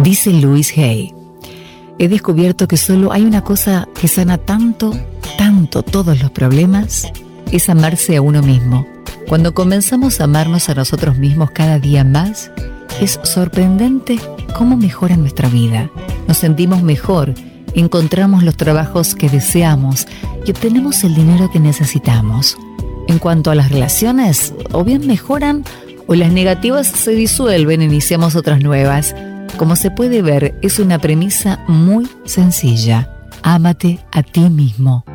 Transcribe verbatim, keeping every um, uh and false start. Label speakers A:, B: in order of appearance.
A: Dice Louise Hay: he descubierto que solo hay una cosa que sana tanto, tanto todos los problemas, es amarse a uno mismo. Cuando comenzamos a amarnos a nosotros mismos cada día más, es sorprendente cómo mejora nuestra vida. Nos sentimos mejor, encontramos los trabajos que deseamos y obtenemos el dinero que necesitamos. En cuanto a las relaciones, o bien mejoran o las negativas se disuelven e iniciamos otras nuevas. Como se puede ver, es una premisa muy sencilla. Ámate a ti mismo.